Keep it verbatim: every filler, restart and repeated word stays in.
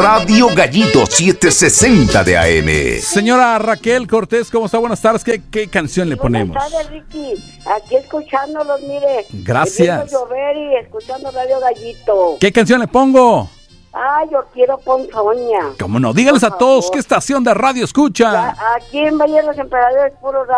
Radio Gallito setecientos sesenta de A M. Señora Raquel Cortés, ¿cómo está? Buenas tardes. ¿Qué, qué canción le ponemos? Buenas tardes, Ricky. Aquí escuchándolos, mire. Gracias. Viendo llover y escuchando Radio Gallito. ¿Qué canción le pongo? Ah, yo quiero Ponzoña. ¿Cómo no? Dígales a todos qué estación de radio escucha. Ya, aquí en Valle de los Emperadores, puro radio.